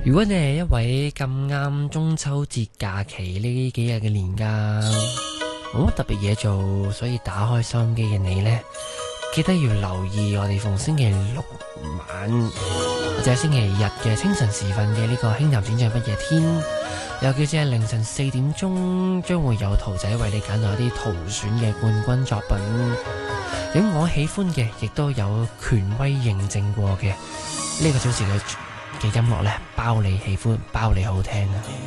如果你係一位咁啱中秋節假期呢幾日嘅年假冇乜特別嘢做，所以打開收音機嘅你呢，記得要留意我哋逢星期六晚或者星期日嘅清晨時分嘅呢個輕談展唱不夜天，尤其是係凌晨4點鐘，將會有圖仔為你揀到一啲徒選嘅冠軍作品，有我喜歡嘅，亦都有權威認證過嘅呢個小時嘅音樂呢，包你喜歡，包你好聽啊！